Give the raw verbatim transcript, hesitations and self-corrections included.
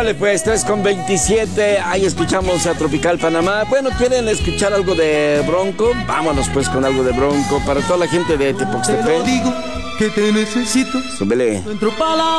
Órale pues, tres con veintisiete, ahí escuchamos a Tropical Panamá. Bueno, ¿quieren escuchar algo de Bronco? Vámonos pues con algo de Bronco para toda la gente de Tepoxtepec. Te lo digo que te necesito. Súbele. Dentro para